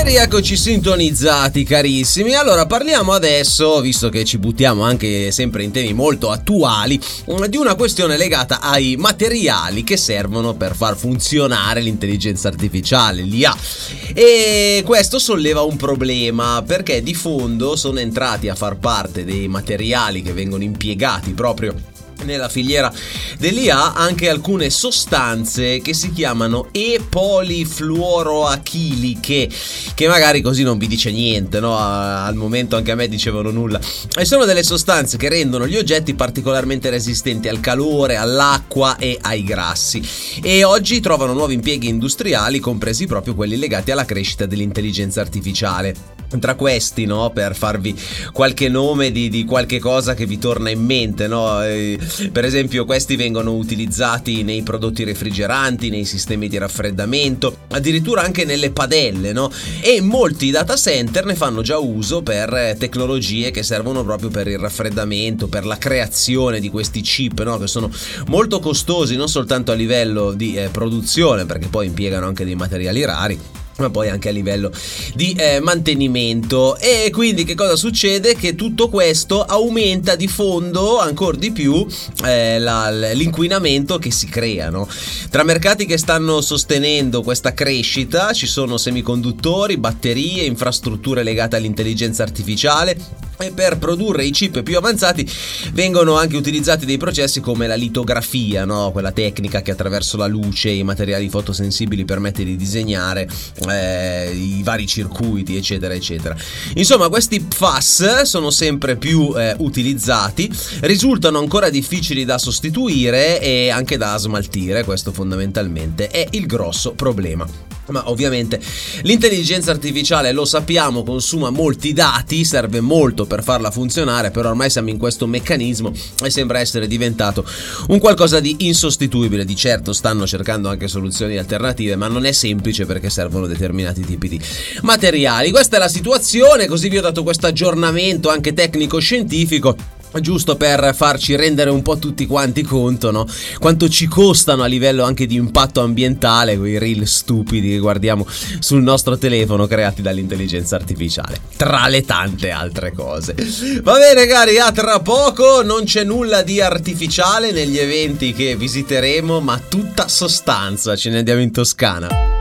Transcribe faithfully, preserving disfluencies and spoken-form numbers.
E rieccoci sintonizzati, carissimi. Allora parliamo adesso, visto che ci buttiamo anche sempre in temi molto attuali, di una questione legata ai materiali che servono per far funzionare l'intelligenza artificiale, l'I A. E questo solleva un problema, perché di fondo sono entrati a far parte dei materiali che vengono impiegati proprio nella filiera dell'I A anche alcune sostanze che si chiamano e-polifluoroachiliche, che magari così non vi dice niente, no? Al momento anche a me dicevano nulla. E sono delle sostanze che rendono gli oggetti particolarmente resistenti al calore, all'acqua e ai grassi, e oggi trovano nuovi impieghi industriali, compresi proprio quelli legati alla crescita dell'intelligenza artificiale. Tra questi, no, per farvi qualche nome di, di qualche cosa che vi torna in mente, no? Eh, per esempio questi vengono utilizzati nei prodotti refrigeranti, nei sistemi di raffreddamento, addirittura anche nelle padelle, no? E molti data center ne fanno già uso per tecnologie che servono proprio per il raffreddamento, per la creazione di questi chip, no? Che sono molto costosi, non soltanto a livello di eh, produzione, perché poi impiegano anche dei materiali rari, ma poi anche a livello di eh, mantenimento. E quindi che cosa succede? Che tutto questo aumenta di fondo ancora di più eh, la, l'inquinamento che si crea, no? Tra mercati che stanno sostenendo questa crescita ci sono semiconduttori, batterie, infrastrutture legate all'intelligenza artificiale, e per produrre i chip più avanzati vengono anche utilizzati dei processi come la litografia, no? Quella tecnica che attraverso la luce e i materiali fotosensibili permette di disegnare eh, i vari circuiti, eccetera eccetera. Insomma, questi P F A S sono sempre più eh, utilizzati, risultano ancora difficili da sostituire e anche da smaltire. Questo fondamentalmente è il grosso problema. Ma ovviamente l'intelligenza artificiale, lo sappiamo, consuma molti dati, serve molto per farla funzionare, però ormai siamo in questo meccanismo e sembra essere diventato un qualcosa di insostituibile. Di certo stanno cercando anche soluzioni alternative, ma non è semplice perché servono determinati tipi di materiali. Questa è la situazione, così vi ho dato questo aggiornamento anche tecnico-scientifico, giusto per farci rendere un po' tutti quanti conto, no? Quanto ci costano a livello anche di impatto ambientale quei reel stupidi che guardiamo sul nostro telefono creati dall'intelligenza artificiale, tra le tante altre cose. Va bene cari, a tra poco. Non c'è nulla di artificiale negli eventi che visiteremo, ma tutta sostanza. Ce ne andiamo in Toscana.